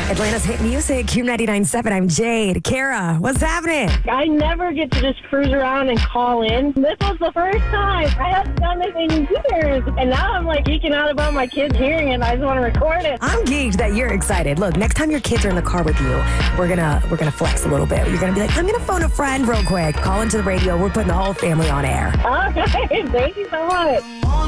Atlanta's hit music, Q99.7. I'm Jade. Kara, what's happening? I never get to just cruise around and call in. This was the first time. I haven't done this in years. And now I'm like geeking out about my kids hearing it. I just want to record it. I'm geeked that you're excited. Look, next time your kids are in the car with you, we're gonna flex a little bit. You're gonna be like, I'm gonna phone a friend real quick. Call into the radio. We're putting the whole family on air. Okay, thank you so much.